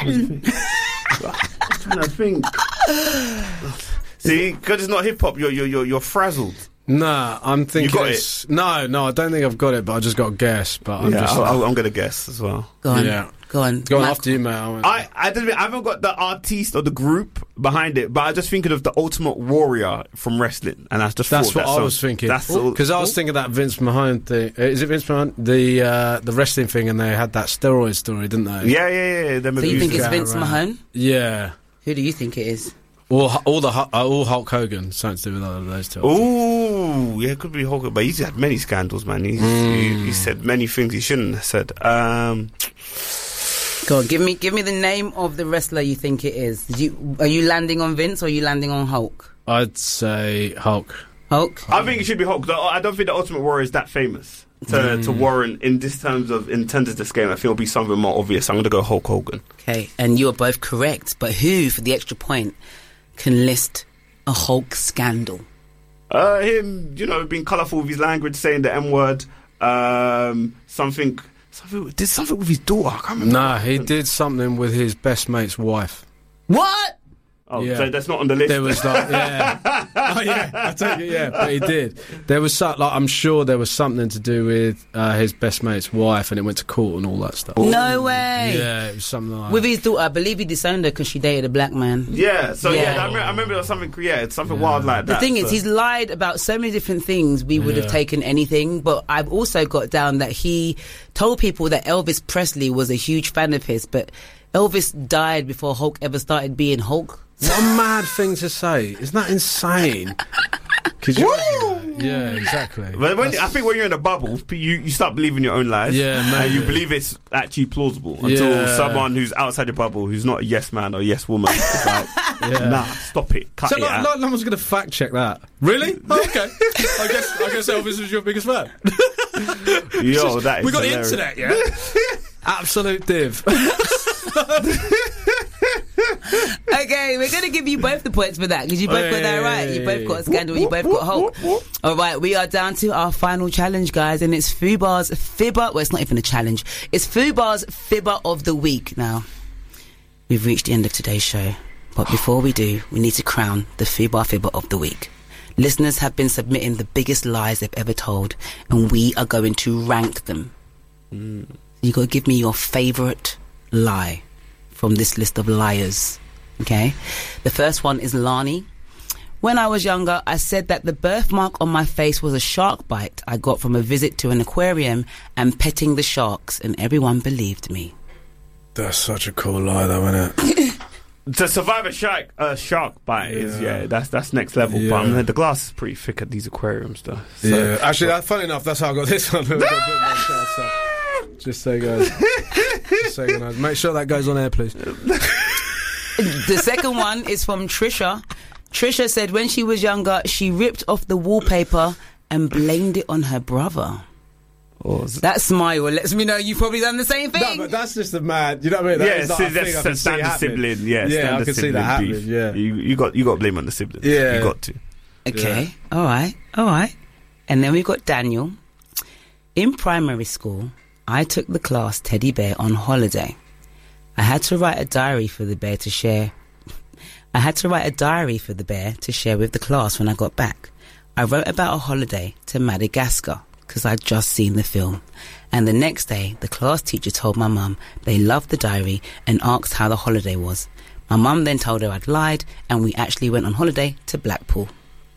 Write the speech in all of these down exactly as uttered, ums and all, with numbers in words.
I'm trying to think. See, because it's not hip hop, you're you're you're, you're frazzled. Nah, I'm thinking. You got it's, it? No, no, I don't think I've got it, but I just got to guess. But I'm yeah, just. I'll, I'm gonna guess as well. Go on. Yeah. Go on. Go on Matt. after you, mate. I, I I, don't, I haven't got the artiste or the group behind it, but I just thinking of the Ultimate Warrior from wrestling, and I just That's thought what that I was thinking. That's all- Because I was thinking that Vince Mahone thing. Uh, Is it Vince Mahone? The uh, the wrestling thing, and they had that steroid story, didn't they? Yeah, yeah, yeah. Them So you think abusers. it's Vince around. Mahone? Yeah. Who do you think it is? All, all the Hu- uh, all Hulk Hogan, something to do with all of those two. Ooh, yeah, it could be Hulk, but he's had many scandals, man. He's, Mm. he, he said many things he shouldn't have said. Um, Go on, give me give me the name of the wrestler you think it is. Did you are you landing on Vince or are you landing on Hulk? I'd say Hulk. Hulk? I think it should be Hulk. though. I don't think the Ultimate Warrior is that famous to, Mm. to warrant in this terms of in terms of this game. I think it'll be something more obvious. I'm going to go Hulk Hogan. Okay, and you are both correct. But who, for the extra point, can list a Hulk scandal? Uh, him, you know, being colourful with his language, saying the M word. Um, something, something. Did something with his daughter. I can't remember. Nah, he did something with his best mate's wife. What? Oh, Yeah. so that's not on the list. There was like, yeah, oh yeah, I take it, yeah, but he did. There was some, like, I'm sure there was something to do with uh, his best mate's wife, and it went to court and all that stuff. No way. Yeah, it was something like With that. his daughter, I believe he disowned her because she dated a black man. Yeah, so yeah, Yeah. I, remember, I remember there was something. Yeah, it's something wild like The that. thing is, so. he's lied about so many different things. We would have Yeah. taken anything, but I've also got down that he told people that Elvis Presley was a huge fan of his, but Elvis died before Hulk ever started being Hulk. What a mad thing to say! Isn't that insane? Could you imagine that? Yeah, exactly. But when, I think when you're in a bubble, you, you start believing your own lies. Yeah, and you maybe. believe it's actually plausible until Yeah. someone who's outside your bubble, who's not a yes man or yes woman, is like, Yeah. nah, stop it, cut So it not, out. not, no one's going to fact check that. Really? Oh, okay. I guess I guess Elvis was your biggest fan. Yo, that is We got hilarious. the internet, yeah. Absolute div. Okay, we're going to give you both the points for that because you both got that right. You both got a scandal, you both got Hulk. All right, we are down to our final challenge, guys, and it's Fubar's Fibber. Well, it's not even a challenge. It's Fubar's Fibber of the Week. Now, we've reached the end of today's show, but before we do, we need to crown the Fubar Fibber of the Week. Listeners have been submitting the biggest lies they've ever told, and we are going to rank them. Mm. You got to give me your favourite lie from this list of liars. Okay, the first one is Lani. When I was younger, I said that the birthmark on my face was a shark bite I got from a visit to an aquarium and petting the sharks, and everyone believed me. That's such a cool lie, though, isn't it? To survive a shark, a shark bite is Yeah. yeah, that's that's next level. Yeah. But I mean, the glass is pretty thick at these aquariums, though. So, Yeah, actually, that, funny enough, that's how I got this one. I've got a bit of my shout, so. Just so, guys. Just so you know. Make sure that goes on air, please. The second one is from Trisha. Trisha said when she was younger, she ripped off the wallpaper and blamed it on her brother. Oh, is it- That smile lets me know you've probably done the same thing. No, but that's just a mad. You know what I mean? That yeah, is like see, a thing that's I a can see standard happening. sibling. Yeah, Yeah, I standard can see sibling that beef. happening. Yeah, you you got you got to blame on the siblings. Yeah. you got to. Okay, all right, all right. And then we've got Daniel. In primary school, I took the class teddy bear on holiday. I had to write a diary for the bear to share. I had to write a diary for the bear to share with the class when I got back. I wrote about a holiday to Madagascar because I'd just seen the film. And the next day, the class teacher told my mum they loved the diary and asked how the holiday was. My mum then told her I'd lied, and we actually went on holiday to Blackpool.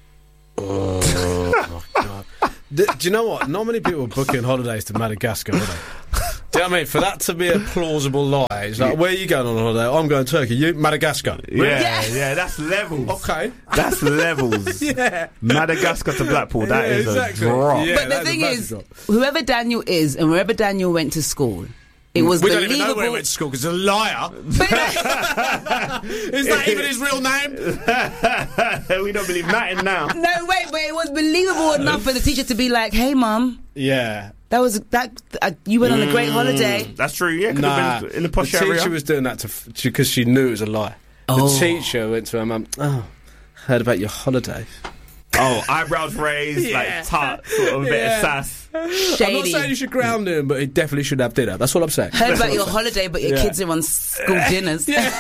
Oh, my God. Do, do you know what? Not many people are booking holidays to Madagascar, are they? Do you know what I mean? For that to be a plausible lie, it's like, where are you going on holiday? I'm going to Turkey. You? Madagascar. Yeah, Yeah. yeah, that's levels. Okay. That's levels. Yeah. Madagascar to Blackpool. That Yeah, is exactly. a drop. Yeah. But the that's a thing massive is, drop. whoever Daniel is and wherever Daniel went to school, it was We don't believable. even know where he went to school because he's a liar. But Is that even his real name? We don't believe nothing now. no, wait, but it was believable enough for the teacher to be like, "Hey, mum, Yeah. that was that uh, you went on a great holiday." That's true. Yeah, could Nah, have been in the posh the teacher area. was doing that to because she knew it was a lie. Oh. The teacher went to her mum, oh, heard about your holiday. Oh, eyebrows raised, Yeah. like tart, sort of a bit Yeah. of sass. Shady. I'm not saying you should ground him, but he definitely should have dinner. That's what I'm saying. Heard about your holiday, but your Yeah. kids are on school dinners. Yeah.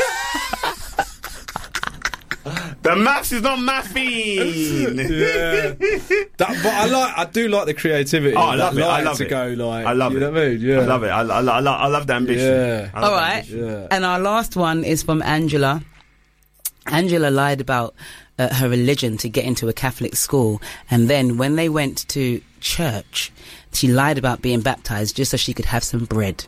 The maths is not mathing. Yeah. That, but I like, I do like the creativity. Oh, I of love that it. I line love to it. go like. I love you it. know what I mean? Yeah. I love it. I, I, I, I love the ambition. Yeah. I love All the right. ambition. Yeah. And our last one is from Angela. Angela lied about uh, her religion to get into a Catholic school, and then when they went to church, she lied about being baptized just so she could have some bread.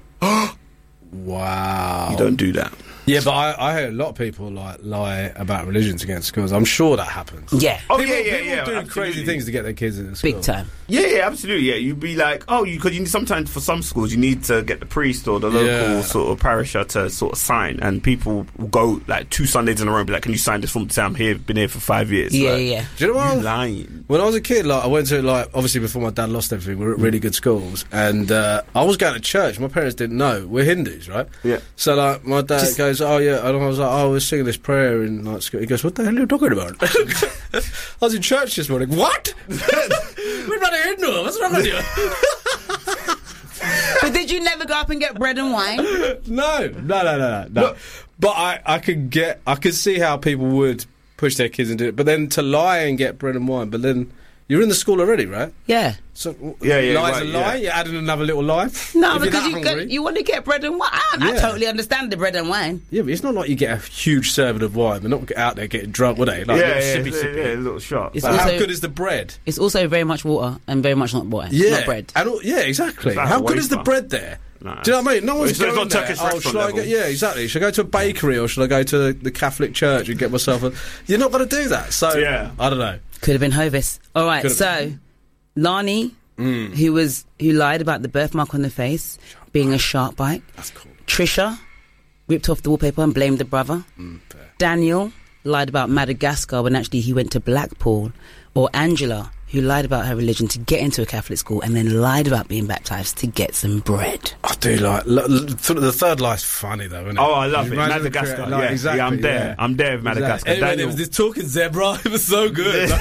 Wow. You don't do that. Yeah, but I, I heard a lot of people like lie about religions against schools. I'm sure that happens. Yeah, Oh, People, yeah, yeah, people yeah. do absolutely. crazy things to get their kids into school. big time. Yeah, yeah, absolutely. Yeah, you'd be like, oh, you because you need, sometimes for some schools you need to get the priest or the local Yeah. sort of parisher to sort of sign, and people will go like two Sundays in a row and be like, can you sign this form to say I'm here, been here for five years? Yeah, like, yeah. Do you know what? You I'm- lying? When I was a kid, like I went to like obviously before my dad lost everything, we were at really good schools, and uh, I was going to church. My parents didn't know we're Hindus, right? Yeah. So like my dad Just- goes, oh yeah, and I was like, oh, we're singing this prayer in like school. He goes, what the hell are you talking about? I was in church this morning. What? We're not a Hindu. What's wrong with you? But did you never go up and get bread and wine? No, no, no, no, no. no. Look. But I, I could get, I could see how people would push their kids into it. But then to lie and get bread and wine, but then you're in the school already, right? Yeah. So Yeah, yeah, lie's right, a lie. yeah. You're adding another little lie. No, If you're because that you hungry. get, you want to get bread and wine. I, I Yeah. totally understand the bread and wine. Yeah, but it's not like you get a huge serving of wine. They're not out there getting drunk, would they? Like yeah, little yeah, sippy, yeah, sippy. yeah, a little shot. It's But how also- good is the bread? It's also very much water and very much not wine. Yeah, Not bread. And all, yeah, exactly. It's like How a good is the wafer. bread there? Nah. Do you know what I mean? No Well, one's it's- it's going not there. Turkish Oh, restaurant should I go, level. yeah, exactly. Should I go to a bakery or should I go to the Catholic church and get myself a... You're not going to do that. So, Yeah. I don't know. Could have been Hovis. All right, Could have so Lani, Mm. who was who lied about the birthmark on the face being a shark bite. That's cool. Trisha ripped off the wallpaper and blamed the brother. Mm, fair. Daniel lied about Madagascar when actually he went to Blackpool. Or Angela, who lied about her religion to get into a Catholic school and then lied about being baptised to get some bread. I do like... L- l- th- the third lie's funny, though, isn't it? Oh, I love You it. imagine the Madagascar. crea- yeah, like, exactly, yeah, I'm there. yeah. I'm there with Madagascar. Anyway, Daniel. there was this talking zebra. It was so good.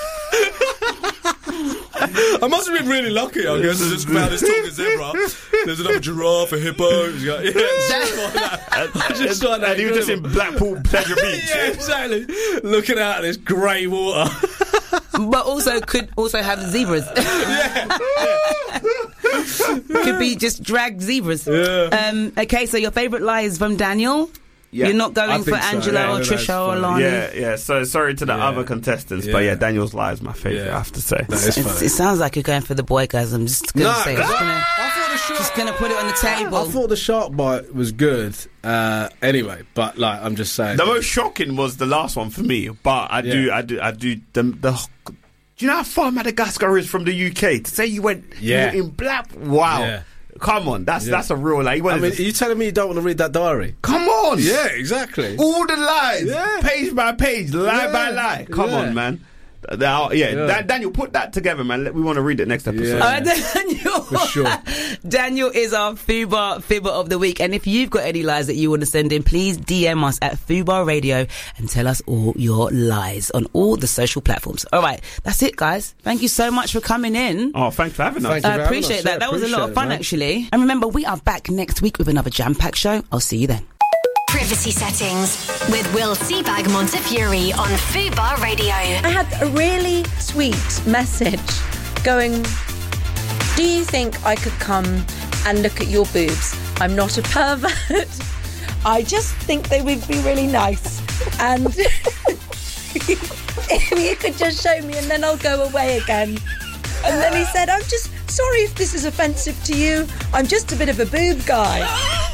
I must have been really lucky, I guess. I just found this talking zebra. There's another giraffe, a hippo. It was like, yeah, it's just like that. I just like that. and he was just in Blackpool Pleasure Beach. Yeah, exactly. Looking out at this grey water. But also could also have zebras. Yeah. Could be just dragged zebras. Yeah. Um, okay, so your favourite lie is from Daniel. Yeah. You're not I going for think so, Angela yeah, or that's Trisha or funny. Lani. Yeah, yeah. So sorry to the Yeah. other contestants, but Yeah. yeah, Daniel's lie is my favourite. Yeah. I have to say. That is It's- funny. it sounds like you're going for the boy, guys. I'm just gonna No, say, 'cause just I, gonna, I thought the shark, just gonna put it on the I table. thought the shark bite was good. Uh, anyway, but like I'm just saying. The most shocking was the last one for me, but I do, Yeah. I do, I do. The, the do you know how far Madagascar is from the U K? To say you went, Yeah. you were in Black. Wow, Yeah. come on, that's Yeah. that's a real lie. He I wanted mean, to- are you telling me you don't want to read that diary? come on, Yeah, exactly. all the lies, Yeah. page by page, lie Yeah. by lie. Come Yeah. on, man. Now, yeah, Yeah. Dan- Daniel, put that together, man. Let- We want to read it next episode. Yeah. All right, Daniel. For sure. Daniel is our Fubar Fibber of the week. And if you've got any lies that you want to send in, please D M us at Fubar Radio and tell us all your lies on all the social platforms. All right, that's it, guys. Thank you so much for coming in. Oh, thanks for having us. Thank you. I for having appreciate us. that. Yeah, that was a lot appreciate of it, fun, man. actually. And remember, we are back next week with another jam-packed show. I'll see you then. Privacy Settings with Will Seabag Montefiore on Fubar Radio. I had a really sweet message going, do you think I could come and look at your boobs? I'm not a pervert. I just think they would be really nice. And if you could just show me and then I'll go away again. And then he said, I'm just sorry if this is offensive to you. I'm just a bit of a boob guy.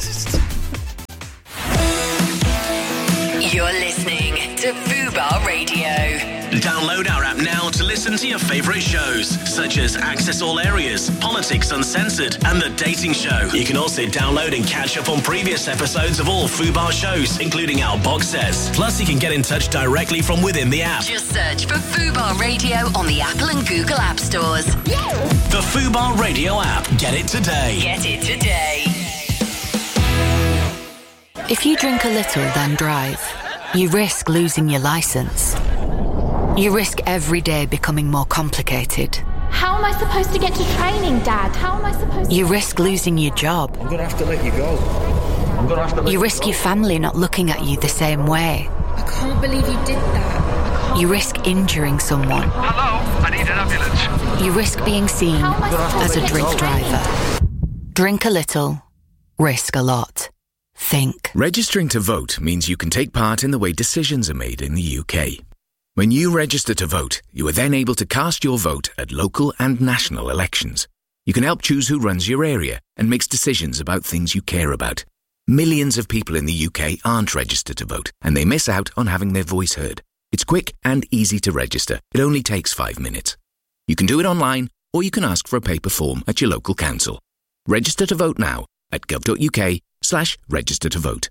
You're listening to Fubar Radio. Download our app now to listen to your favourite shows, such as Access All Areas, Politics Uncensored, and The Dating Show. You can also download and catch up on previous episodes of all Fubar shows, including our box sets. Plus, you can get in touch directly from within the app. Just search for Fubar Radio on the Apple and Google App Stores. The Fubar Radio app. Get it today. Get it today. If you drink a little, then drive, you risk losing your license. You risk every day becoming more complicated. How am I supposed to get to training, Dad? How am I supposed to... You risk losing your job. I'm going to have to let you go. I'm going to have to let You you risk go. your family not looking at you the same way. I can't believe you did that. You risk injuring someone. Hello, I need an ambulance. You risk being seen as a drink driver. Drink a little, risk a lot. Think. Registering to vote means you can take part in the way decisions are made in the U K. When you register to vote, you are then able to cast your vote at local and national elections. You can help choose who runs your area and makes decisions about things you care about. Millions of people in the U K aren't registered to vote, and they miss out on having their voice heard. It's quick and easy to register. It only takes five minutes. You can do it online, or you can ask for a paper form at your local council. Register to vote now at gov.uk slash register to vote.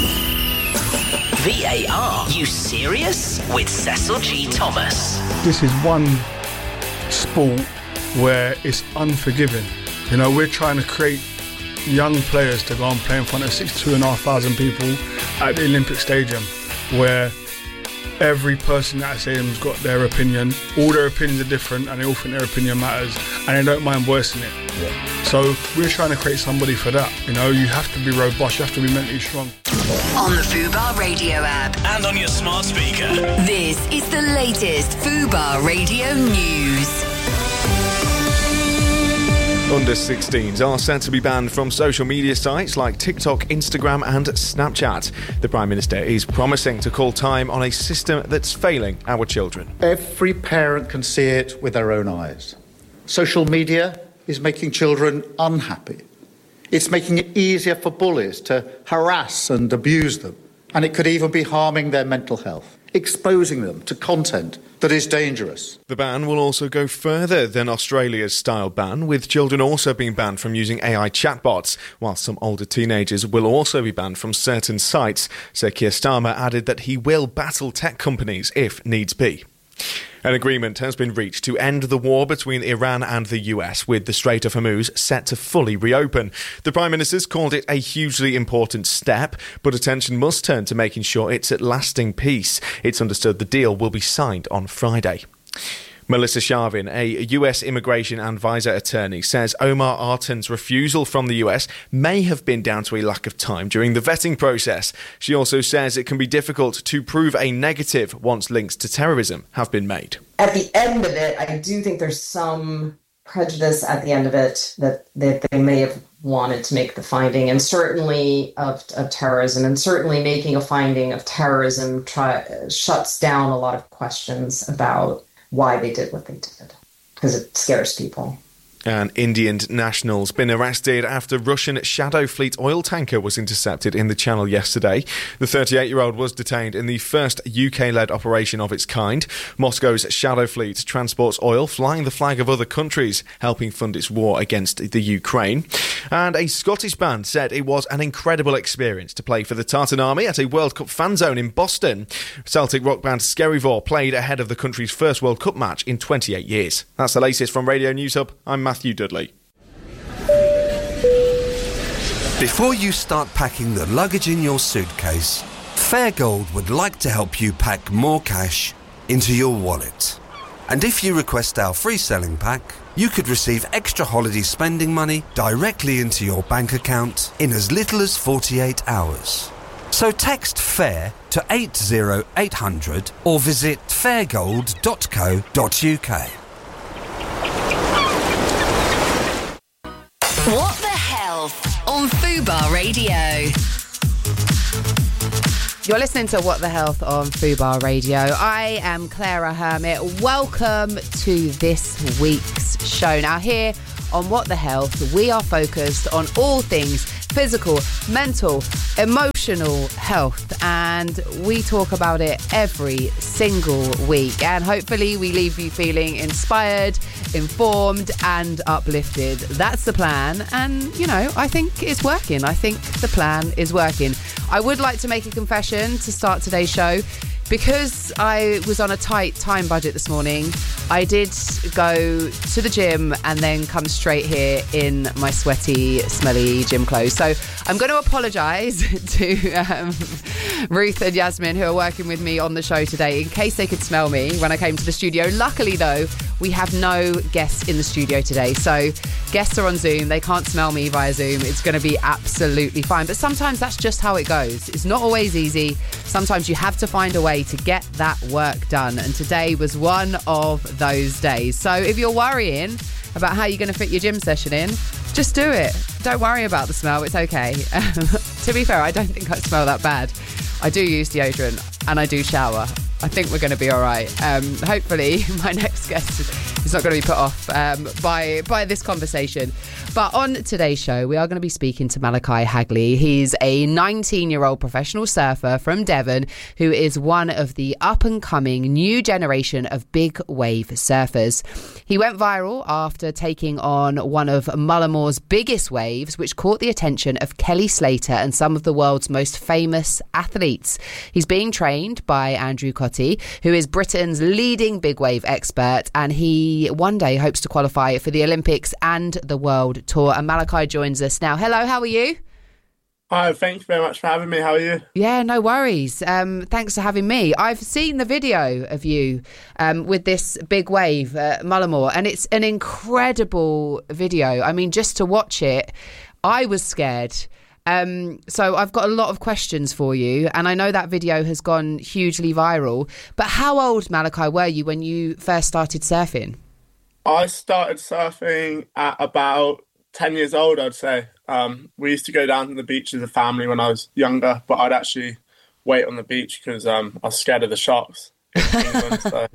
V A R, you serious? With Cecil G. Thomas. This is one sport where it's unforgiving. You know, we're trying to create young players to go and play in front of sixty-two and a half thousand people at the Olympic Stadium, where every person at that stadium's got their opinion. All their opinions are different, and they all think their opinion matters, and they don't mind voicing it. Yeah. So we're trying to create somebody for that. You know, you have to be robust, you have to be mentally strong. On the Fubar Radio app. And on your smart speaker. This is the latest Fubar Radio news. Under sixteens are set to be banned from social media sites like TikTok, Instagram and Snapchat. The Prime Minister is promising to call time on a system that's failing our children. Every parent can see it with their own eyes. Social media is making children unhappy. It's making it easier for bullies to harass and abuse them. And it could even be harming their mental health, exposing them to content that is dangerous. The ban will also go further than Australia's style ban, with children also being banned from using A I chatbots, while some older teenagers will also be banned from certain sites. Sir Keir Starmer added that he will battle tech companies if needs be. An agreement has been reached to end the war between Iran and the U S, with the Strait of Hormuz set to fully reopen. The Prime Minister's called it a hugely important step, but attention must turn to making sure it's at lasting peace. It's understood the deal will be signed on Friday. Melissa Sharvin, a U S immigration and visa attorney, says Omar Artan's refusal from the U S may have been down to a lack of time during the vetting process. She also says it can be difficult to prove a negative once links to terrorism have been made. At the end of it, I do think there's some prejudice at the end of it that, that they may have wanted to make the finding, and certainly of, of terrorism, and certainly making a finding of terrorism try, shuts down a lot of questions about why they did what they did, because it scares people. An Indian national's been arrested after Russian Shadow Fleet oil tanker was intercepted in the Channel yesterday. The thirty-eight-year-old was detained in the first U K-led operation of its kind. Moscow's Shadow Fleet transports oil, flying the flag of other countries, helping fund its war against the Ukraine. And a Scottish band said it was an incredible experience to play for the Tartan Army at a World Cup fan zone in Boston. Celtic rock band Skerryvore played ahead of the country's first World Cup match in twenty-eight years. That's the latest from Radio News Hub. I'm Matthew Dudley. Before you start packing the luggage in your suitcase, Fairgold would like to help you pack more cash into your wallet. And if you request our free selling pack, you could receive extra holiday spending money directly into your bank account in as little as forty-eight hours. So text FAIR to eight zero eight hundred or visit fairgold dot co dot uk. What the Health on Fubar Radio. You're listening to What the Health on Fubar Radio. I am Clara Hermit. Welcome to this week's show. Now here on What the Health, we are focused on all things physical, mental, emotional health, and we talk about it every single week. And hopefully we leave you feeling inspired, informed and uplifted. That's the plan, and you know, I think it's working. I think the plan is working. I would like to make a confession to start today's show. because I was on a tight time budget this morning, I did go to the gym and then come straight here in my sweaty, smelly gym clothes. So I'm going to apologise to um, Ruth and Yasmin, who are working with me on the show today, in case they could smell me when I came to the studio. Luckily, though, we have no guests in the studio today. So guests are on Zoom. They can't smell me via Zoom. It's going to be absolutely fine. But sometimes that's just how it goes. It's not always easy. Sometimes you have to find a way to get that work done. And today was one of those days. So if you're worrying about how you're going to fit your gym session in, just do it. Don't worry about the smell. It's okay. To be fair, I don't think I smell that bad. I do use deodorant and I do shower. I think we're going to be all right. Um, hopefully, my next guest is not going to be put off um, by by this conversation. But on today's show, we are going to be speaking to Malachi Hagley. He's a nineteen-year-old professional surfer from Devon who is one of the up-and-coming new generation of big wave surfers. He went viral after taking on one of Mullamore's biggest waves, which caught the attention of Kelly Slater and some of the world's most famous athletes. He's being trained by Andrew Cottee, who is Britain's leading big wave expert, and he one day hopes to qualify for the Olympics and the World Tour. And Malachi joins us now. Hello, how are you? Hi, thank you very much for having me. How are you? Yeah, no worries. Um, thanks for having me. I've seen the video of you um, with this big wave at Mullamore, and it's an incredible video. I mean, just to watch it, I was scared. Um, so I've got a lot of questions for you, and I know that video has gone hugely viral. But how old, Malachi, were you when you first started surfing? I started surfing at about ten years old, I'd say. Um, we used to go down to the beach as a family when I was younger, but I'd actually wait on the beach because um, I was scared of the sharks in England. so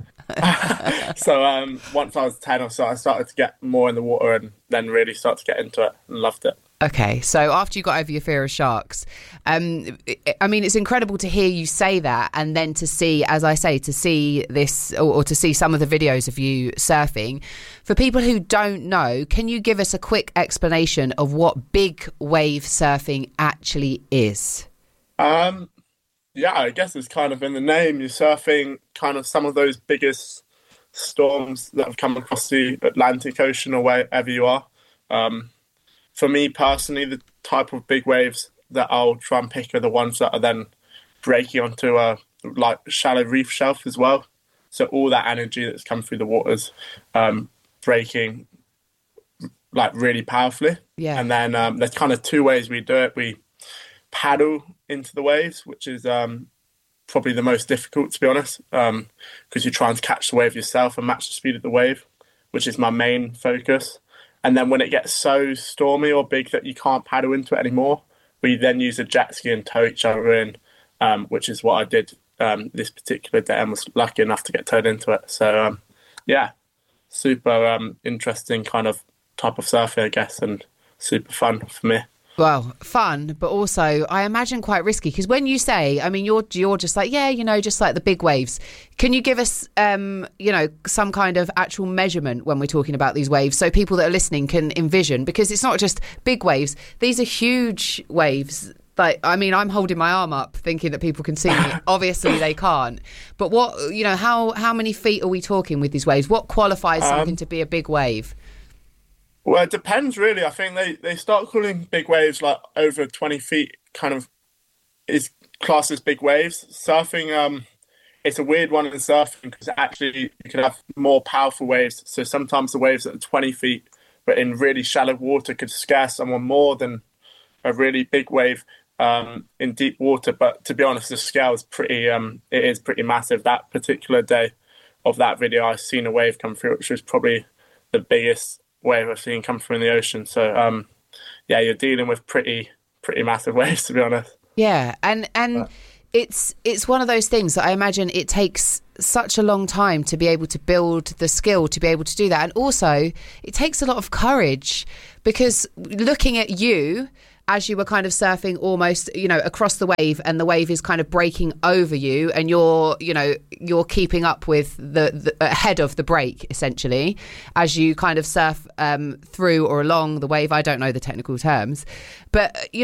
so um, once I was ten or so, I started to get more in the water and then really started to get into it and loved it. Okay, so after you got over your fear of sharks, um, I mean, it's incredible to hear you say that, and then to see, as I say, to see this, or, or to see some of the videos of you surfing. For people who don't know, can you give us a quick explanation of what big wave surfing actually is? Um, yeah, I guess it's kind of in the name. You're surfing kind of some of those biggest storms that have come across the Atlantic Ocean or wherever you are. Um, For me personally, the type of big waves that I'll try and pick are the ones that are then breaking onto a like shallow reef shelf as well. So all that energy that's come through the waters, um, breaking like really powerfully. Yeah. And then um, there's kind of two ways we do it. We paddle into the waves, which is um, probably the most difficult, to be honest, because um, you're trying to catch the wave yourself and match the speed of the wave, which is my main focus. And then when it gets so stormy or big that you can't paddle into it anymore, we then use a jet ski and tow each other in, um, which is what I did um, this particular day and was lucky enough to get towed into it. So, um, yeah, super um, interesting kind of type of surfing, I guess, and super fun for me. Well, fun, but also I imagine quite risky, because when you say, I mean, you're you're just like, yeah, you know, just like the big waves. Can you give us, um, you know, some kind of actual measurement when we're talking about these waves, so people that are listening can envision? Because it's not just big waves; these are huge waves. Like, I mean, I'm holding my arm up, thinking that people can see me. Obviously, they can't. But what, you know, how how many feet are we talking with these waves? What qualifies um, something to be a big wave? Well, it depends, really. I think they, they start calling big waves like over twenty feet kind of is classed as big waves. Surfing, um, it's a weird one in surfing because actually you can have more powerful waves. So sometimes the waves that are twenty feet, but in really shallow water, could scare someone more than a really big wave um, in deep water. But to be honest, the scale is pretty, um, it is pretty massive. That particular day of that video, I seen a wave come through, which was probably the biggest wave I've seen come through in the ocean. So um yeah, you're dealing with pretty pretty massive waves, to be honest. Yeah, and and but. it's it's one of those things that I imagine it takes such a long time to be able to build the skill to be able to do that, and also it takes a lot of courage, because looking at you as you were kind of surfing almost, you know, across the wave, and the wave is kind of breaking over you, and you're, you know, you're keeping up with the, the ahead of the break, essentially, as you kind of surf um, through or along the wave. I don't know the technical terms, but, you know,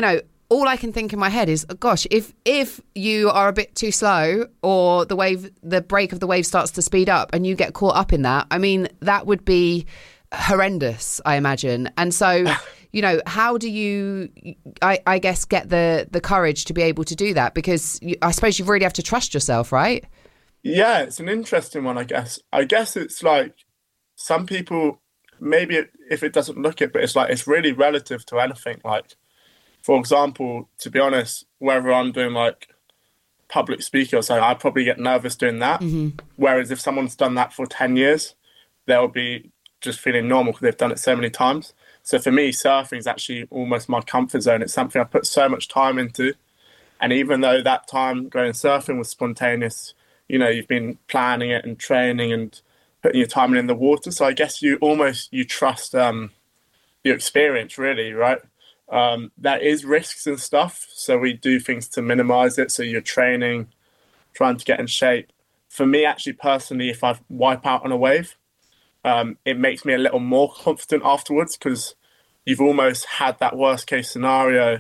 all I can think in my head is, oh gosh, if if you are a bit too slow or the wave, the break of the wave starts to speed up and you get caught up in that, I mean, that would be horrendous, I imagine. And so, you know, how do you, I, I guess, get the, the courage to be able to do that? Because you, I suppose you really have to trust yourself, right? Yeah, it's an interesting one, I guess. I guess it's like some people, maybe it, if it doesn't look it, but it's like it's really relative to anything. Like, for example, to be honest, whether I'm doing like public speaking or something, I probably get nervous doing that. Mm-hmm. Whereas if someone's done that for ten years, they'll be just feeling normal because they've done it so many times. So for me, surfing is actually almost my comfort zone. It's something I put so much time into. And even though that time going surfing was spontaneous, you know, you've been planning it and training and putting your time in the water. So I guess you almost, you trust um, your experience really, right? Um, there is risks and stuff. So we do things to minimize it. So you're training, trying to get in shape. For me, actually, personally, if I wipe out on a wave, um, it makes me a little more confident afterwards because you've almost had that worst case scenario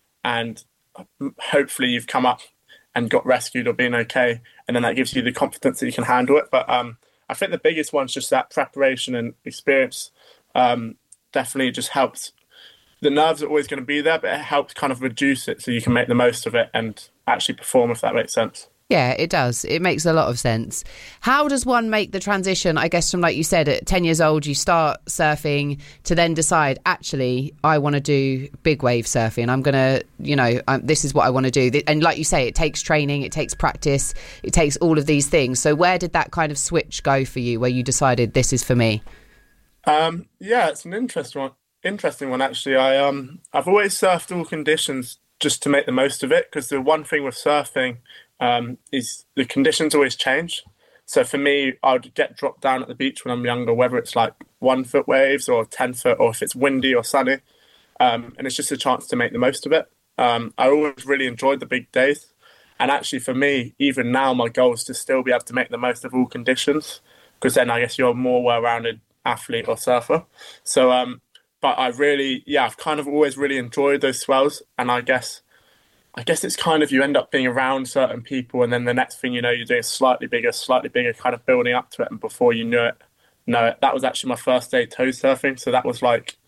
and hopefully you've come up and got rescued or been okay. And then that gives you the confidence that you can handle it. But um, I think the biggest one's just that preparation and experience um, definitely just helps. The nerves are always going to be there, but it helps kind of reduce it so you can make the most of it and actually perform, if that makes sense. Yeah, it does. It makes a lot of sense. How does one make the transition, I guess, from, like you said, at ten years old, you start surfing to then decide, actually, I want to do big wave surfing. I'm going to, you know, um, this is what I want to do. And like you say, it takes training, it takes practice, it takes all of these things. So where did that kind of switch go for you, where you decided this is for me? Um, yeah, it's an interesting one. Interesting one, actually. I, um, I've always surfed all conditions just to make the most of it because the one thing with surfing um, is the conditions always change. So for me, I'd get dropped down at the beach when I'm younger, whether it's like one foot waves or ten foot or if it's windy or sunny. Um, and it's just a chance to make the most of it. Um, I always really enjoyed the big days. And actually for me, even now, my goal is to still be able to make the most of all conditions because then I guess you're a more well-rounded athlete or surfer. So, um, but I really, yeah, I've kind of always really enjoyed those swells. And I guess, I guess it's kind of, you end up being around certain people and then the next thing you know, you're doing slightly bigger, slightly bigger, kind of building up to it. And before you knew it, know it, that was actually my first day toe surfing. So that was like,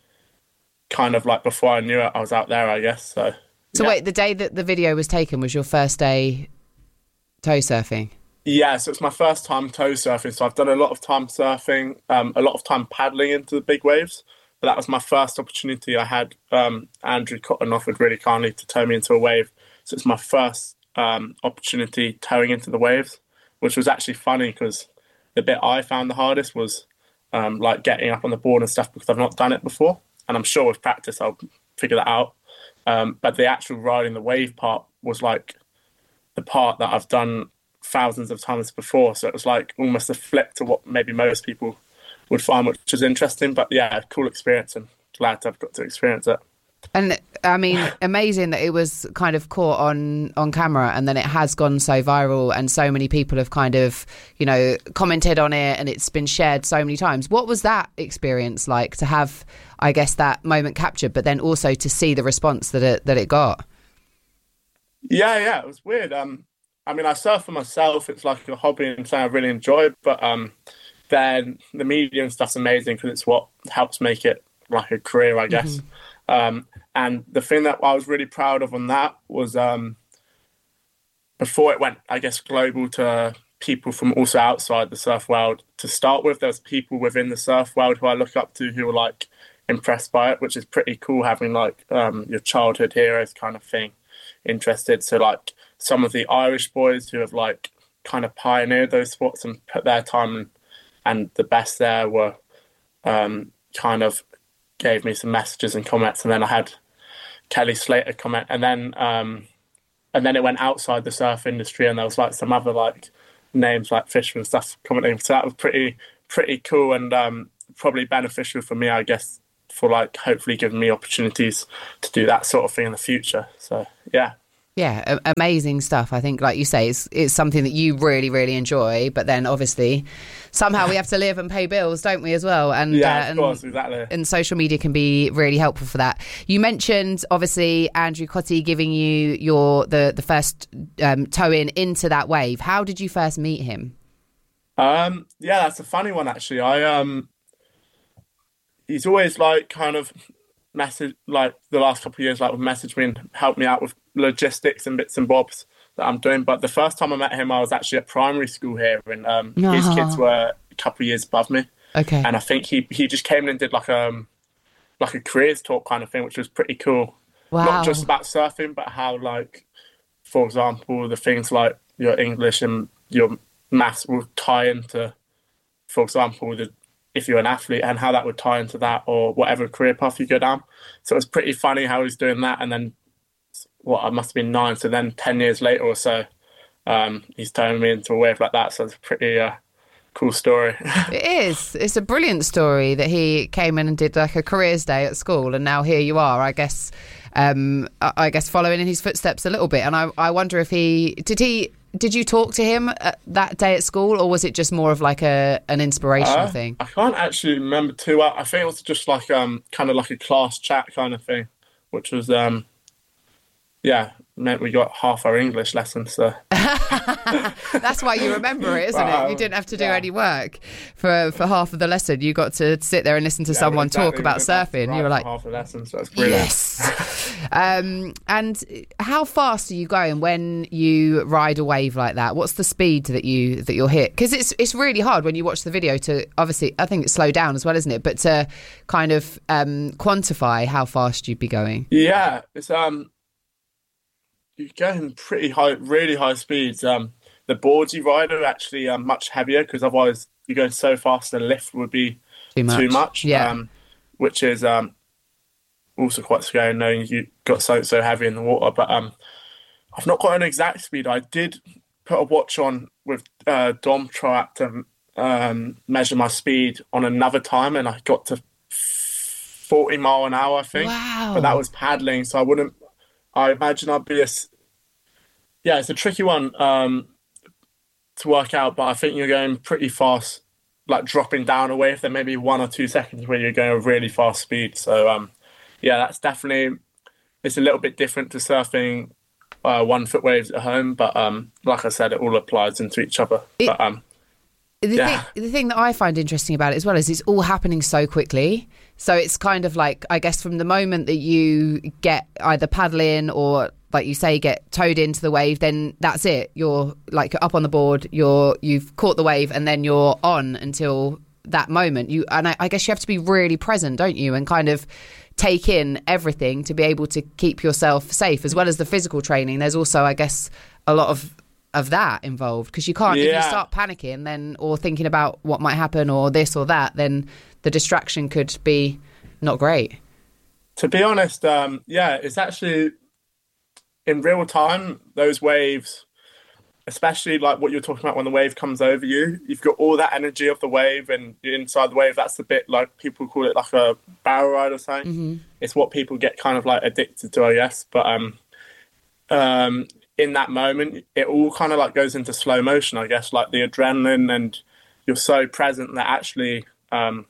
kind of like before I knew it, I was out there, I guess. So, so yeah. Wait, the day that the video was taken was your first day toe surfing? Yeah, so it's my first time toe surfing. So I've done a lot of time surfing, um, a lot of time paddling into the big waves. But that was my first opportunity. I had um, Andrew Cotton offered really kindly to tow me into a wave. So it's my first um, opportunity towing into the waves, which was actually funny because the bit I found the hardest was um, like getting up on the board and stuff because I've not done it before. And I'm sure with practice I'll figure that out. Um, but the actual riding the wave part was like the part that I've done thousands of times before. So it was like almost a flip to what maybe most people would find, which is interesting. But yeah, cool experience and glad to have got to experience it. And I mean, amazing that it was kind of caught on, on camera and then it has gone so viral and so many people have kind of, you know, commented on it and it's been shared so many times. What was that experience like to have, I guess, that moment captured, but then also to see the response that it, that it got? Yeah, yeah, it was weird. Um, I mean, I surf for myself. It's like a hobby and something I really enjoy, but um, then the media and stuff's amazing because it's what helps make it like a career, I guess. Mm-hmm. Um, and the thing that I was really proud of on that was um, before it went, I guess, global to people from also outside the surf world. To start with, there's people within the surf world who I look up to who were like impressed by it, which is pretty cool having like um, your childhood heroes kind of thing interested. So like some of the Irish boys who have like kind of pioneered those spots and put their time in, and the best there were um, kind of gave me some messages and comments, and then I had Kelly Slater comment, and then um, and then it went outside the surf industry, and there was like some other like names like Fisher and stuff commenting. So that was pretty pretty cool and um, probably beneficial for me, I guess, for like hopefully giving me opportunities to do that sort of thing in the future. So yeah. Yeah, a- amazing stuff. I think, like you say, it's it's something that you really, really enjoy. But then, obviously, somehow we have to live and pay bills, don't we, as well? And yeah, uh, of and, course, exactly. And social media can be really helpful for that. You mentioned, obviously, Andrew Cottee giving you your the the first um, toe in into that wave. How did you first meet him? Um, yeah, that's a funny one actually. I um, he's always like kind of message like the last couple of years, like would message me and help me out with logistics and bits and bobs that I'm doing. But the first time I met him, I was actually at primary school here, and um, Uh-huh. his kids were a couple of years above me. Okay. And I think he he just came in and did like um like a careers talk kind of thing, which was pretty cool. Wow. Not just about surfing, but how, like, for example, the things like your English and your maths will tie into, for example, the if you're an athlete, and how that would tie into that, or whatever career path you go down. So it was pretty funny how he's doing that, and then what I must have been nine, so then ten years later or so, um, he's turning me into a wave like that. So it's a pretty uh, cool story. It is. It's a brilliant story that he came in and did like a careers day at school, and now here you are. I guess, um, I I guess following in his footsteps a little bit. And I, I wonder if he did he did you talk to him uh, that day at school, or was it just more of like a an inspirational Uh, thing? I can't actually remember too well. I think it was just like um, kind of like a class chat kind of thing, which was um, yeah, meant we got half our English lessons. So That's why you remember it, isn't it? You didn't have to do any work for for half of the lesson. You got to sit there and listen to Yeah, someone exactly. talk about We didn't have to surfing. write You were for like, half the lessons. So that's brilliant. yes. um, and how fast are you going when you ride a wave like that? What's the speed that you that you'll hit? Because it's it's really hard when you watch the video to obviously. I think it's slow down as well, isn't it? But to kind of um, quantify how fast you'd be going. Yeah, it's um, you're going pretty high, really high speeds. Um, the boards you ride are actually um, much heavier, because otherwise you're going so fast the lift would be Too much. too much. Yeah. Um, which is um, also quite scary knowing you got so so heavy in the water. But um, I've not got an exact speed. I did put a watch on with uh, Dom Trout to um, measure my speed on another time, and I got to forty mile an hour, I think. Wow. But that was paddling, so I wouldn't. I imagine I'd be a. s- Yeah, it's a tricky one um, to work out, but I think you're going pretty fast, like dropping down a wave. There may be one or two seconds where you're going a really fast speed. So, um, yeah, that's definitely. It's a little bit different to surfing uh, one foot waves at home, but um, like I said, it all applies into each other. It- but um, The, Yeah. thing, the thing that I find interesting about it as well is it's all happening so quickly. So it's kind of like, I guess, from the moment that you get either paddling or, like you say, get towed into the wave, then that's it. You're like up on the board, you're you've caught the wave, and then you're on until that moment. You and I, I guess you have to be really present, don't you, and kind of take in everything to be able to keep yourself safe, as well as the physical training. There's also, I guess, a lot of of that involved, because you can't if you Yeah. start panicking then or thinking about what might happen or this or that, then the distraction could be not great. To be honest, um, yeah, it's actually in real time, those waves, especially like what you're talking about when the wave comes over you, you've got all that energy of the wave and you're inside the wave. That's the bit, like, people call it like a barrel ride or something. Mm-hmm. It's what people get kind of like addicted to, I guess. But um, um, in that moment, it all kind of like goes into slow motion, I guess, like the adrenaline, and you're so present that actually um,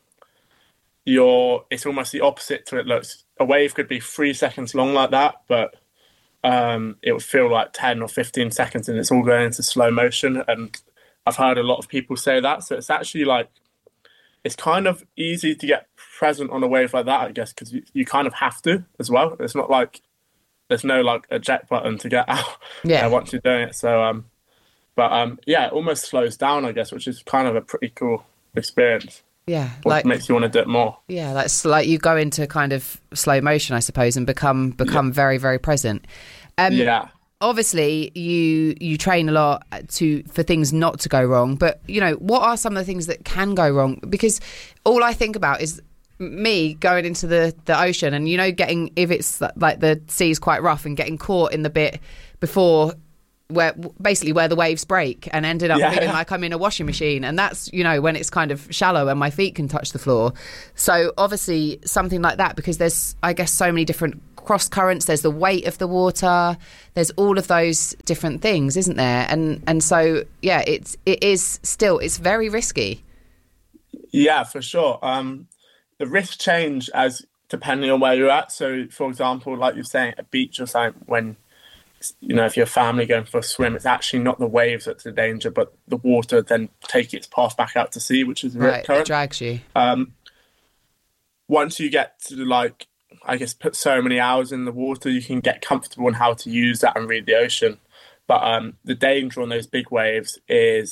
you're, it's almost the opposite to it looks. A wave could be three seconds long like that, but um, it would feel like ten or fifteen seconds, and it's all going into slow motion. And I've heard a lot of people say that. So it's actually like, it's kind of easy to get present on a wave like that, I guess, because you, you kind of have to as well. It's not like there's no like eject button to get out Yeah. uh, once you're doing it. So, um, but um, yeah, it almost slows down, I guess, which is kind of a pretty cool experience. Yeah, What like makes you want to do it more. yeah, that's like you go into kind of slow motion, I suppose, and become become very very present. Um, Yeah. Obviously, you you train a lot to for things not to go wrong, but you know, what are some of the things that can go wrong? Because all I think about is me going into the the ocean, and you know, getting, if it's like the sea's quite rough, and getting caught in the bit before where basically where the waves break, and ended up Yeah. feeling like I'm in a washing machine. And that's, you know, when it's kind of shallow and my feet can touch the floor. So obviously something like that, because there's, I guess, so many different cross currents, there's the weight of the water, there's all of those different things, isn't there? And and so yeah, it's it is still it's very risky. Yeah, for sure. Um, the risks change as depending on where you're at. So, for example, like you're saying, a beach or something, when you know if you're a family going for a swim, it's actually not the waves that's the danger, but the water then take its path back out to sea, which is the Right, rip current. it drags you. Um, once you get to like, I guess, put so many hours in the water, you can get comfortable in how to use that and read the ocean. But um, the danger on those big waves is,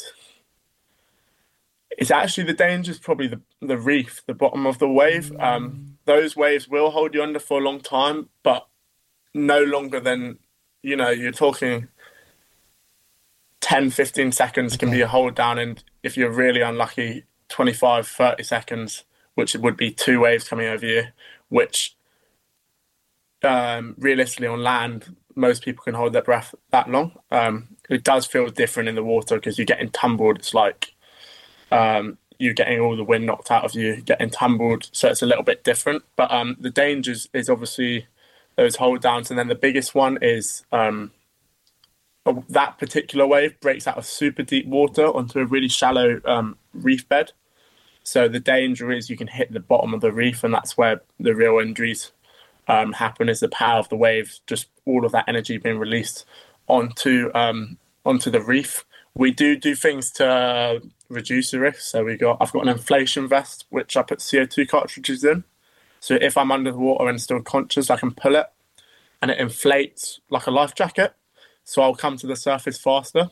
it's actually the danger is probably the, the reef, the bottom of the wave. Um, those waves will hold you under for a long time, but no longer than, you know, you're talking ten, fifteen seconds can be a hold down. And if you're really unlucky, twenty-five, thirty seconds, which would be two waves coming over you, which um, realistically on land, most people can hold their breath that long. Um, it does feel different in the water because you're getting tumbled. It's like um, you're getting all the wind knocked out of you, getting tumbled. So it's a little bit different. But um, the dangers is obviously those hold downs. And then the biggest one is um, that particular wave breaks out of super deep water onto a really shallow um, reef bed. So the danger is you can hit the bottom of the reef, and that's where the real injuries um, happen, is the power of the waves, just all of that energy being released onto um, onto the reef. We do do things to reduce the risk. So we got I've got an inflation vest, which I put C O two cartridges in. So if I'm under the water and still conscious, I can pull it, and it inflates like a life jacket. So I'll come to the surface faster.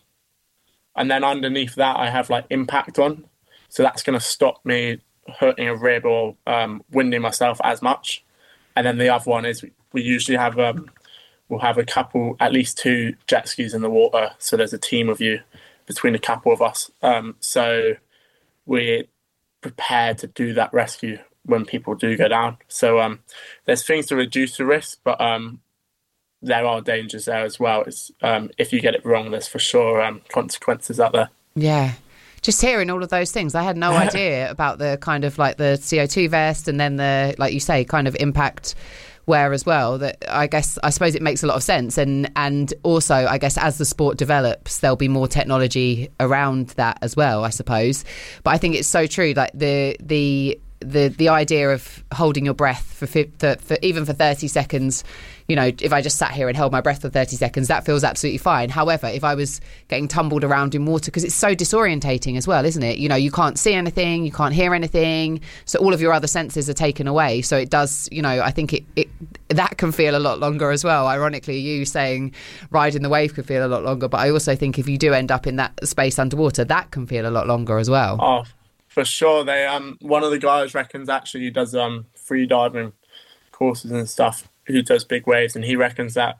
And then underneath that, I have like impact on. So that's going to stop me hurting a rib or um, winding myself as much. And then the other one is we usually have um, we'll have a couple, at least two jet skis in the water. So there's a team of you between a couple of us. Um, so we're prepared to do that rescue when people do go down. So um, there's things to reduce the risk, but um, there are dangers there as well. It's, um, if you get it wrong, there's for sure um, consequences out there. Yeah. Just hearing all of those things, I had no idea about the kind of like the C O two vest and then the, like you say, kind of impact wear as well. That I guess, I suppose it makes a lot of sense. And, and also, I guess, as the sport develops, there'll be more technology around that as well, I suppose. But I think it's so true, like the, the, the, the idea of holding your breath for, for, for even for thirty seconds, you know, if I just sat here and held my breath for thirty seconds, that feels absolutely fine. However, if I was getting tumbled around in water, because it's so disorientating as well, isn't it? You know, you can't see anything, you can't hear anything. So all of your other senses are taken away. So it does, you know, I think it, it that can feel a lot longer as well. Ironically, you saying riding the wave could feel a lot longer. But I also think if you do end up in that space underwater, that can feel a lot longer as well. Oh, for sure. They um one of the guys reckons actually he does um free diving courses and stuff, who does big waves, and he reckons that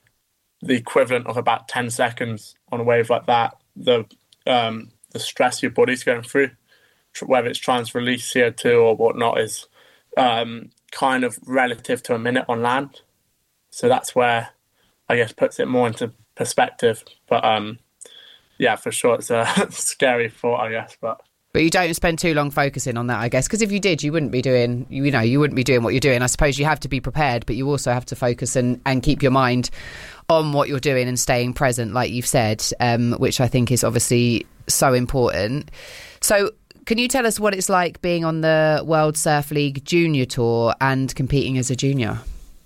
the equivalent of about ten seconds on a wave like that, the um, the stress your body's going through, whether it's trying to release C O two or whatnot, is um, kind of relative to a minute on land. So that's where, I guess, puts it more into perspective. But um, yeah, for sure, it's a scary thought, I guess. But But you don't spend too long focusing on that, I guess, because if you did, you wouldn't be doing, you know, you wouldn't be doing what you're doing. I suppose you have to be prepared, but you also have to focus and, and keep your mind on what you're doing and staying present, like you've said, um, which I think is obviously so important. So can you tell us what it's like being on the World Surf League Junior Tour and competing as a junior?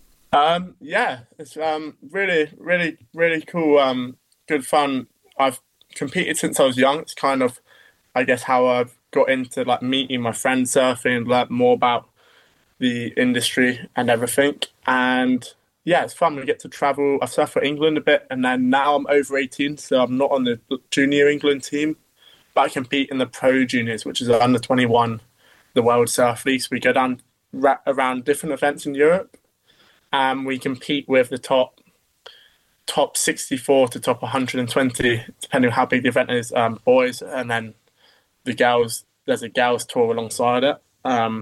Um, yeah, it's um, really, really, really cool, um, good fun. I've competed since I was young. It's kind of, I guess, how I've got into like meeting my friends surfing and learn more about the industry and everything. And yeah, it's fun. We get to travel. I've surfed for England a bit, and then now I'm over eighteen, so I'm not on the junior England team, but I compete in the pro juniors, which is under twenty-one, the World Surf League. So we go down ra- around different events in Europe, and we compete with the top top sixty-four to top one hundred twenty, depending on how big the event is, um, boys, and then the girls, there's a girls tour alongside it. Um,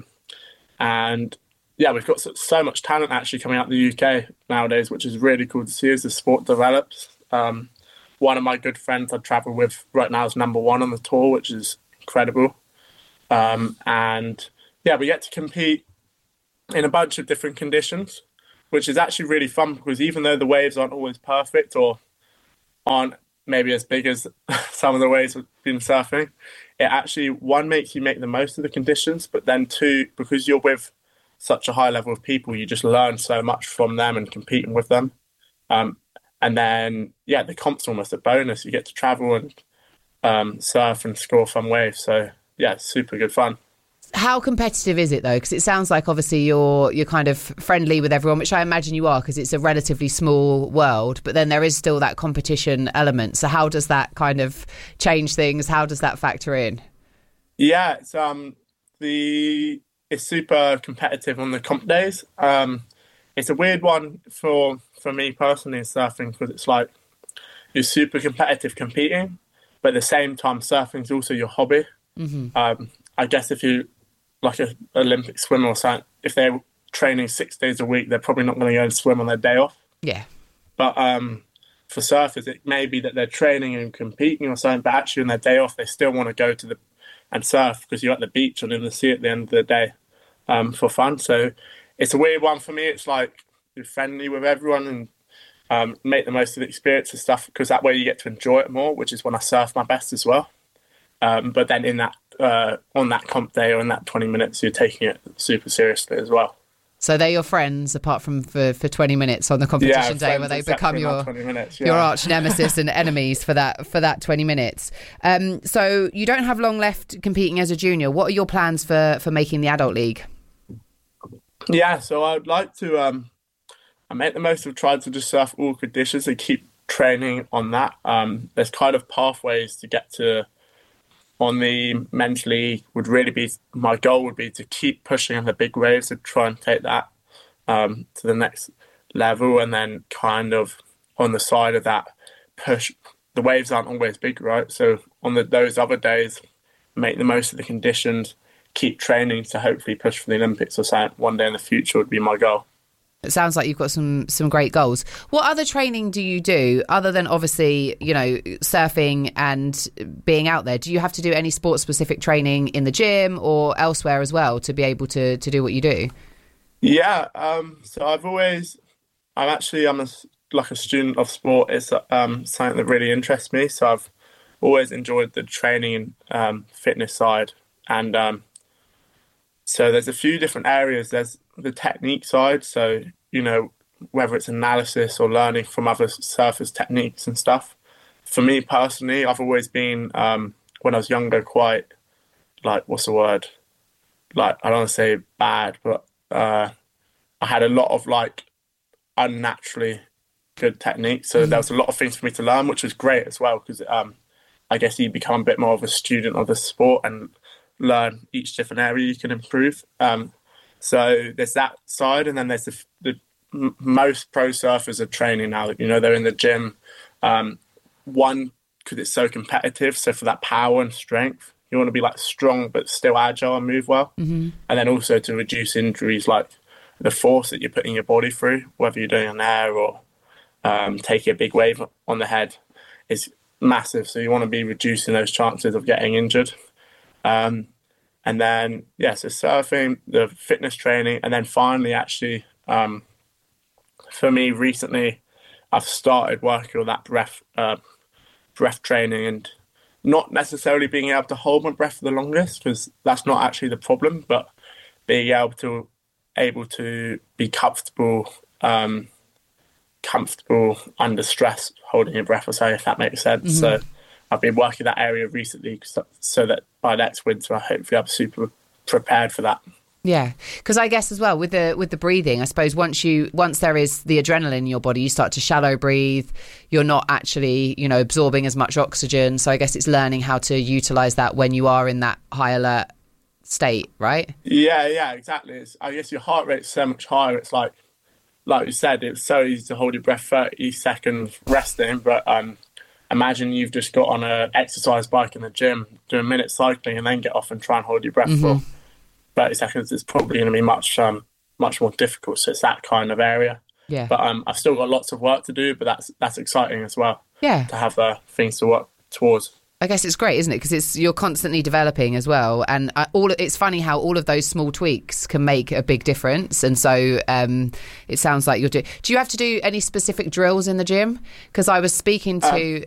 and yeah, we've got so, so much talent actually coming out of the U K nowadays, which is really cool to see as the sport develops. Um, one of my good friends I travel with right now is number one on the tour, which is incredible. Um, and yeah, we get to compete in a bunch of different conditions. which is actually really fun because even though the waves aren't always perfect or aren't maybe as big as some of the waves we've been surfing, it actually, one, makes you make the most of the conditions, but then two, because you're with such a high level of people, you just learn so much from them and competing with them. Um, and then, yeah, the comp's almost a bonus. You get to travel and um, surf and score fun waves. So, yeah, it's super good fun. How competitive is it though? Because it sounds like obviously you're you're kind of friendly with everyone, which I imagine you are because it's a relatively small world. But then there is still that competition element. So how does that kind of change things? How does that factor in? Yeah, it's um the it's super competitive on the comp days. Um, it's a weird one for for me personally in surfing because it's like you're super competitive competing, but at the same time surfing is also your hobby. Mm-hmm. Um, I guess if you like an Olympic swimmer or something, if they're training six days a week, they're probably not going to go and swim on their day off. Yeah. But um, for surfers, it may be that they're training and competing or something, but actually on their day off, they still want to go to the and surf because you're at the beach and in the sea at the end of the day um, for fun. So it's a weird one for me. It's like you're friendly with everyone and um, make the most of the experience and stuff because that way you get to enjoy it more, which is when I surf my best as well. Um, but then in that uh, on that comp day or in that twenty minutes, you're taking it super seriously as well. So they're your friends, apart from for, for twenty minutes on the competition yeah, day, where they become your minutes, yeah. your arch nemesis and enemies for that for that twenty minutes. Um, so you don't have long left competing as a junior. What are your plans for, for making the adult league? Yeah, so I'd like to. Um, I make the most of trying to just surf all conditions and keep training on that. Um, there's kind of pathways to get to. On the men's league would really be my goal would be to keep pushing on the big waves and try and take that um, to the next level, and then kind of on the side of that push. The waves aren't always big, right? So on the, those other days, make the most of the conditions, keep training to hopefully push for the Olympics or something one day in the future would be my goal. It sounds like you've got some some great goals. What other training do you do other than obviously, you know, surfing and being out there? Do you have to do any sport specific training in the gym or elsewhere as well to be able to, to do what you do? Yeah, um, so I've always, I'm actually, I'm a, like a student of sport. It's um, something that really interests me. So I've always enjoyed the training and um, fitness side. And um, so there's a few different areas. There's the technique side. So, you know, whether it's analysis or learning from other surfers' techniques and stuff. For me personally, I've always been, um, when I was younger, quite, like, what's the word? Like, I don't want to say bad, but uh, I had a lot of, like, unnaturally good techniques. So mm-hmm. there was a lot of things for me to learn, which was great as well, because um, I guess you become a bit more of a student of the sport and learn each different area you can improve. Um, so there's that side, and then there's the, the m- most pro surfers are training now. You know, they're in the gym. Um, one, because it's so competitive, so for that power and strength, you want to be like strong but still agile and move well. Mm-hmm. And then also to reduce injuries, like the force that you're putting your body through, whether you're doing an air or um, taking a big wave on the head, is massive. So you want to be reducing those chances of getting injured. Um, and then, yeah, so surfing, the fitness training, and then finally, actually, um, for me recently, I've started working on that breath, uh, breath training, and not necessarily being able to hold my breath for the longest, because that's not actually the problem, but being able to able to be comfortable, um, comfortable under stress, holding your breath, or so, if that makes sense. Mm-hmm. So I've been working that area recently so, so that by next winter, I hopefully I'm super prepared for that. Yeah, because I guess as well with the with the breathing, I suppose once you once there is the adrenaline in your body, you start to shallow breathe. You're not actually, you know, absorbing as much oxygen. So I guess it's learning how to utilize that when you are in that high alert state, right? Yeah, yeah, exactly. It's, I guess your heart rate's so much higher. It's like, like you said, it's so easy to hold your breath thirty seconds resting, but um, imagine you've just got on an exercise bike in the gym, do a minute cycling, and then get off and try and hold your breath mm-hmm. for thirty seconds. It's probably going to be much, um, much more difficult. So it's that kind of area. Yeah. But um, I've still got lots of work to do, but that's that's exciting as well. Yeah. To have uh, things to work towards. I guess it's great, isn't it? Because it's you're constantly developing as well, and uh, all it's funny how all of those small tweaks can make a big difference. And so um, it sounds like you're doing. Do you have to do any specific drills in the gym? Because I was speaking to